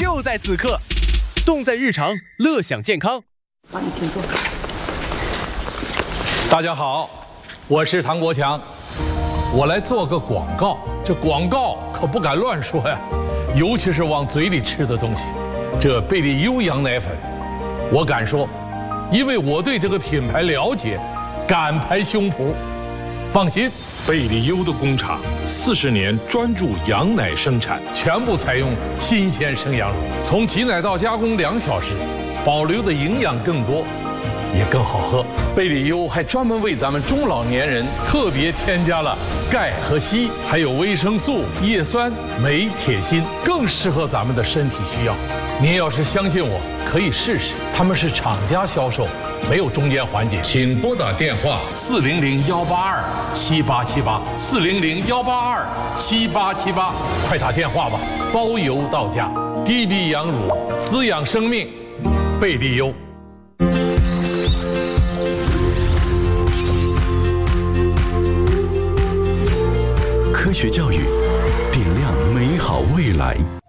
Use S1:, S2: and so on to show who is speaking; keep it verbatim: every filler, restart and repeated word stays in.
S1: 就在此刻，动在日常，乐享健康。
S2: 好，你请坐。
S3: 大家好，我是唐国强，我来做个广告。这广告可不敢乱说呀，尤其是往嘴里吃的东西。这贝利优羊奶粉，我敢说，因为我对这个品牌了解，敢拍胸脯。放心，
S4: 贝利优的工厂四十年专注羊奶生产，
S3: 全部采用新鲜生羊乳，从挤奶到加工两小时，保留的营养更多，也更好喝。贝利优还专门为咱们中老年人特别添加了钙和硒，还有维生素、叶酸、镁、铁、锌，更适合咱们的身体需要。您要是相信我，可以试试。他们是厂家销售，没有中间环节。请拨打电话四零零幺八二七八七八四零零幺八二七八七八，快打电话吧，包邮到家。滴滴羊乳滋养生命，贝利优。
S5: 科学教育，点亮美好未来。